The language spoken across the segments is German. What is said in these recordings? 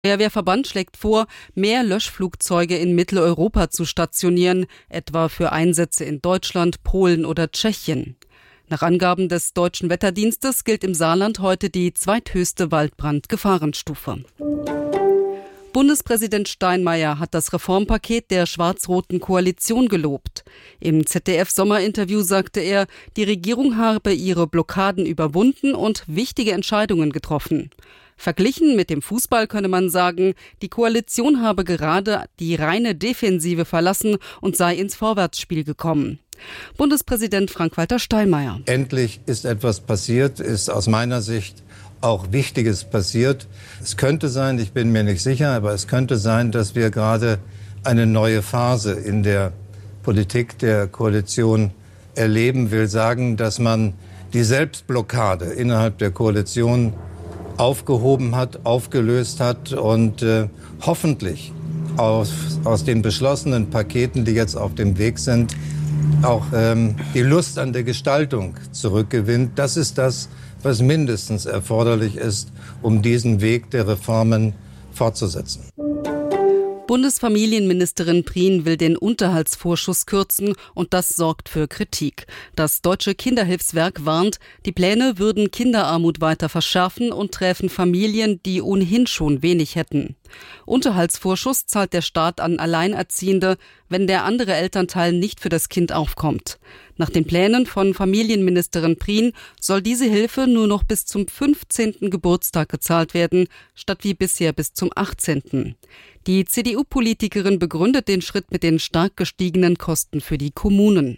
Der Feuerwehrverband schlägt vor, mehr Löschflugzeuge in Mitteleuropa zu stationieren, etwa für Einsätze in Deutschland, Polen oder Tschechien. Nach Angaben des Deutschen Wetterdienstes gilt im Saarland heute die zweithöchste Waldbrandgefahrenstufe. Bundespräsident Steinmeier hat das Reformpaket der schwarz-roten Koalition gelobt. Im ZDF-Sommerinterview sagte er, die Regierung habe ihre Blockaden überwunden und wichtige Entscheidungen getroffen. Verglichen mit dem Fußball könne man sagen, die Koalition habe gerade die reine Defensive verlassen und sei ins Vorwärtsspiel gekommen. Bundespräsident Frank-Walter Steinmeier. Endlich ist etwas passiert, ist aus meiner Sicht auch Wichtiges passiert. Es könnte sein, ich bin mir nicht sicher, aber es könnte sein, dass wir gerade eine neue Phase in der Politik der Koalition erleben. Will sagen, dass man die Selbstblockade innerhalb der Koalition aufgehoben hat, aufgelöst hat und hoffentlich aus den beschlossenen Paketen, die jetzt auf dem Weg sind, auch die Lust an der Gestaltung zurückgewinnt. Das ist das, was mindestens erforderlich ist, um diesen Weg der Reformen fortzusetzen. Bundesfamilienministerin Prien will den Unterhaltsvorschuss kürzen und das sorgt für Kritik. Das Deutsche Kinderhilfswerk warnt, die Pläne würden Kinderarmut weiter verschärfen und träfen Familien, die ohnehin schon wenig hätten. Unterhaltsvorschuss zahlt der Staat an Alleinerziehende, wenn der andere Elternteil nicht für das Kind aufkommt. Nach den Plänen von Familienministerin Prien soll diese Hilfe nur noch bis zum 15. Geburtstag gezahlt werden, statt wie bisher bis zum 18. Die CDU-Politikerin begründet den Schritt mit den stark gestiegenen Kosten für die Kommunen.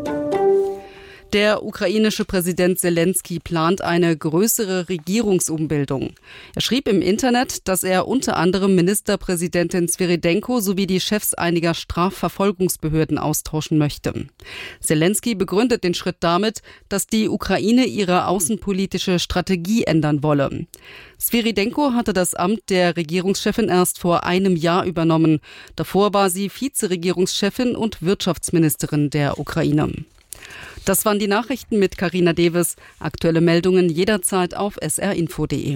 Der ukrainische Präsident Selenskyj plant eine größere Regierungsumbildung. Er schrieb im Internet, dass er unter anderem Ministerpräsidentin Svyrydenko sowie die Chefs einiger Strafverfolgungsbehörden austauschen möchte. Selenskyj begründet den Schritt damit, dass die Ukraine ihre außenpolitische Strategie ändern wolle. Svyrydenko hatte das Amt der Regierungschefin erst vor einem Jahr übernommen. Davor war sie Vizeregierungschefin und Wirtschaftsministerin der Ukraine. Das waren die Nachrichten mit Carina Deves. Aktuelle Meldungen jederzeit auf srinfo.de.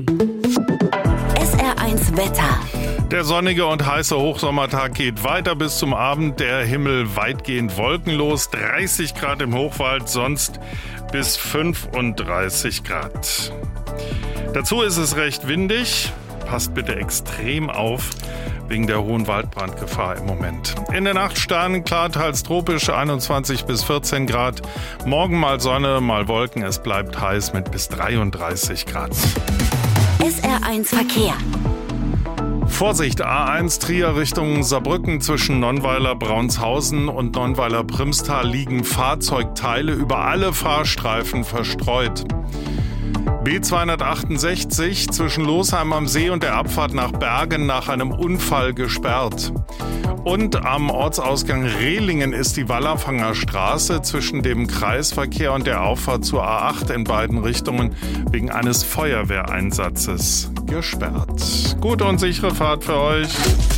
SR1 Wetter. Der sonnige und heiße Hochsommertag geht weiter bis zum Abend. Der Himmel weitgehend wolkenlos. 30 Grad im Hochwald, sonst bis 35 Grad. Dazu ist es recht windig. Passt bitte extrem auf wegen der hohen Waldbrandgefahr im Moment. In der Nacht sternenklar, teils tropisch, 21 bis 14 Grad. Morgen mal Sonne, mal Wolken. Es bleibt heiß mit bis 33 Grad. SR1 Verkehr. Vorsicht, A1 Trier Richtung Saarbrücken zwischen Nonnweiler-Braunsthausen und Nonnweiler-Primstal liegen Fahrzeugteile über alle Fahrstreifen verstreut. B268 zwischen Losheim am See und der Abfahrt nach Bergen nach einem Unfall gesperrt. Und am Ortsausgang Rehlingen ist die Wallerfanger Straße zwischen dem Kreisverkehr und der Auffahrt zur A8 in beiden Richtungen wegen eines Feuerwehreinsatzes gesperrt. Gute und sichere Fahrt für euch.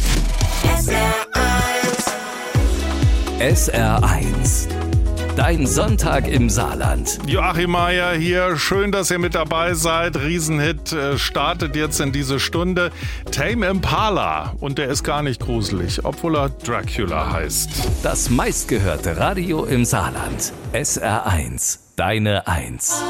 SR1. Dein Sonntag im Saarland. Joachim Meier hier. Schön, dass ihr mit dabei seid. Riesenhit startet jetzt in diese Stunde. Tame Impala. Und der ist gar nicht gruselig, obwohl er Dracula heißt. Das meistgehörte Radio im Saarland. SR1. Deine 1.